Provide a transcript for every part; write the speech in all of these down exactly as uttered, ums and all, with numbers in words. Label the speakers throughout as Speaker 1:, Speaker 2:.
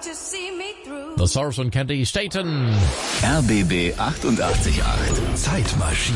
Speaker 1: The Source und Candy Staten.
Speaker 2: R B B achtundachtzig Komma acht. Zeitmaschine.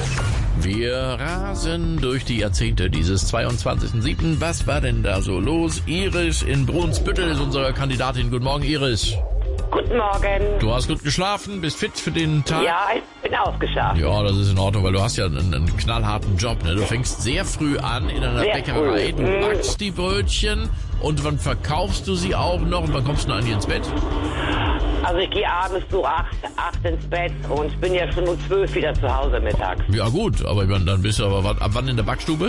Speaker 1: Wir rasen durch die Jahrzehnte dieses zweiundzwanzigsten siebten Was war denn da so los? Iris in Brunsbüttel ist unsere Kandidatin. Guten Morgen, Iris.
Speaker 3: Guten Morgen.
Speaker 1: Du hast gut geschlafen, bist fit für den Tag?
Speaker 3: Ja, ich bin ausgeschlafen.
Speaker 1: Ja, das ist in Ordnung, weil du hast ja einen, einen knallharten Job. Ne? Du fängst sehr früh an in einer
Speaker 3: Sehr
Speaker 1: Bäckerei,
Speaker 3: früh.
Speaker 1: du
Speaker 3: Mhm.
Speaker 1: backst die Brötchen und wann verkaufst du sie auch noch und wann kommst du dann eigentlich ins Bett?
Speaker 3: Also ich gehe abends so acht, acht ins Bett und ich bin ja schon um zwölf wieder zu Hause mittags.
Speaker 1: Ja gut, aber ich meine, dann bist du aber wann- ab wann in der Backstube?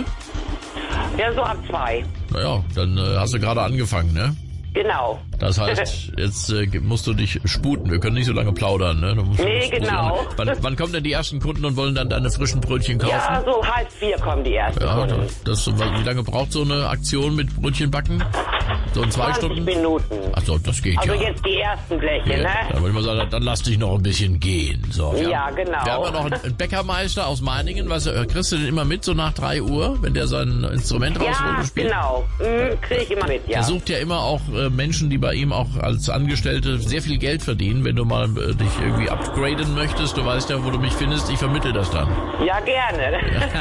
Speaker 3: Ja, so ab zwei.
Speaker 1: Naja, dann äh, hast du gerade angefangen, ne?
Speaker 3: Genau.
Speaker 1: Das heißt, jetzt äh, musst du dich sputen. Wir können nicht so lange plaudern, ne? Du musst,
Speaker 3: Nee,
Speaker 1: musst
Speaker 3: genau.
Speaker 1: Lange, wann, wann kommen denn die ersten Kunden und wollen dann deine frischen Brötchen kaufen?
Speaker 3: Ja, so halb vier kommen die ersten
Speaker 1: Ja,
Speaker 3: Kunden.
Speaker 1: das, wie lange braucht so eine Aktion mit Brötchen backen? So in zwei
Speaker 3: zwanzig
Speaker 1: Stunden?
Speaker 3: Minuten.
Speaker 1: Achso, das geht
Speaker 3: Also
Speaker 1: ja.
Speaker 3: jetzt die ersten Bleche,
Speaker 1: Ja,
Speaker 3: ne?
Speaker 1: da würde ich mal sagen, dann lass dich noch ein bisschen gehen. So, wir
Speaker 3: Ja,
Speaker 1: haben,
Speaker 3: genau.
Speaker 1: Wir haben ja noch einen Bäckermeister aus Meiningen. Was, äh, kriegst du den immer mit, so nach drei Uhr, wenn der sein Instrument rausholt
Speaker 3: Ja,
Speaker 1: und spielt?
Speaker 3: genau. Mhm, kriege ich immer mit, ja.
Speaker 1: Er sucht ja immer auch äh, Menschen, die bei ihm auch als Angestellte sehr viel Geld verdienen. Wenn du mal äh, dich irgendwie upgraden möchtest, du weißt ja, wo du mich findest, ich vermittle das dann.
Speaker 3: Ja, gerne.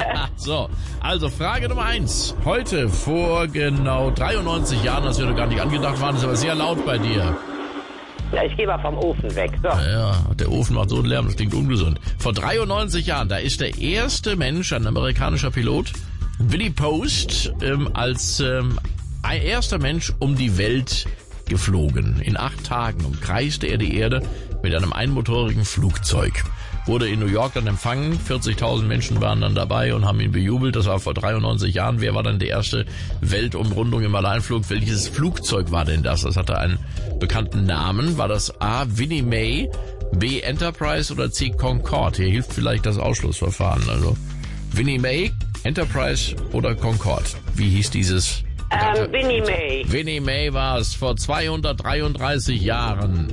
Speaker 1: So, also Frage Nummer eins. Heute vor genau dreiundneunzig Jahren, das würde gar nicht angedacht waren, ist aber sehr laut bei dir.
Speaker 3: Ja, ich gehe mal vom Ofen weg. So.
Speaker 1: Ja, der Ofen macht so einen Lärm, das klingt ungesund. Vor dreiundneunzig Jahren, da ist der erste Mensch, ein amerikanischer Pilot, Willie Post, ähm, als ähm, ein erster Mensch um die Welt geflogen. In acht Tagen umkreiste er die Erde mit einem einmotorigen Flugzeug. Wurde in New York dann empfangen, vierzigtausend Menschen waren dann dabei und haben ihn bejubelt. Das war vor dreiundneunzig Jahren. Wer war dann die erste Weltumrundung im Alleinflug? Welches Flugzeug war denn das? Das hatte einen bekannten Namen. War das A. Winnie May, B. Enterprise oder C. Concorde? Hier hilft vielleicht das Ausschlussverfahren. Also Winnie May, Enterprise oder Concorde? Wie hieß dieses?
Speaker 3: Ähm, Winnie May.
Speaker 1: Winnie May war es vor zweihundertdreiunddreißig Jahren.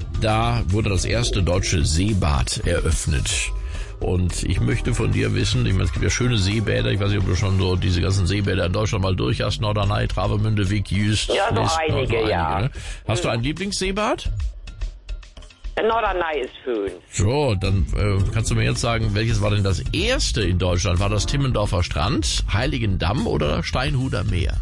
Speaker 1: Da wurde das erste deutsche Seebad eröffnet. Und ich möchte von dir wissen, ich meine, es gibt ja schöne Seebäder, ich weiß nicht, ob du schon so diese ganzen Seebäder in Deutschland mal durch hast, Norderney, Travemünde, Wick, Jüst.
Speaker 3: Ja, so
Speaker 1: List,
Speaker 3: einige,
Speaker 1: noch
Speaker 3: ja.
Speaker 1: Ne? Hast du ein Lieblingsseebad?
Speaker 3: Norderney ist schön.
Speaker 1: So, dann äh, kannst du mir jetzt sagen, welches war denn das erste in Deutschland? War das Timmendorfer Strand, Heiligendamm oder Steinhuder Meer?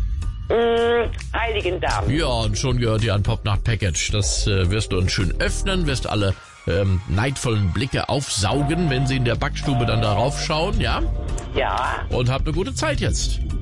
Speaker 3: Mm, Heiligendamm.
Speaker 1: Ja, und schon gehört dir ein Popnacht-Package. Das äh, wirst du dann schön öffnen, wirst alle ähm, neidvollen Blicke aufsaugen, wenn sie in der Backstube dann darauf schauen, ja?
Speaker 3: Ja.
Speaker 1: Und habt eine gute Zeit jetzt.